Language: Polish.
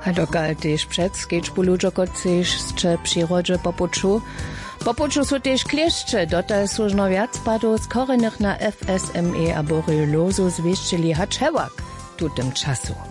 A dokal tež před skečbu ludžoko cežsče přirodže popuču. Popuču su tež klešče, dotal służno viac padov z korenych na FSME a boreolozu zwieszczyli hač hewak tutem czasu.